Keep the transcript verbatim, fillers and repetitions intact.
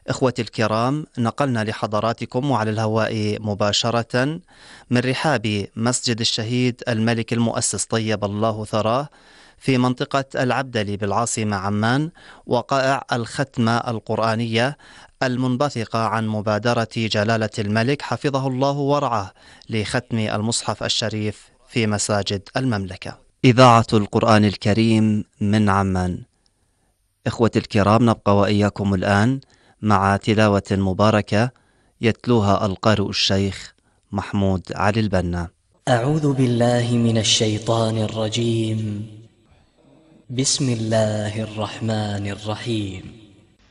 إخوتي الكرام، نقلنا لحضراتكم وعلى الهواء مباشرة من رحاب مسجد الشهيد الملك المؤسس طيب الله ثراه في منطقة العبدلي بالعاصمة عمان، وقائع الختمة القرآنية المنبثقة عن مبادرة جلالة الملك حفظه الله ورعاه لختم المصحف الشريف في مساجد المملكة. إذاعة القرآن الكريم من عمان. إخوتي الكرام، نبقى وإياكم الآن مع تلاوة مباركة يتلوها القارئ الشيخ محمود علي البنا. أعوذ بالله من الشيطان الرجيم. بسم الله الرحمن الرحيم.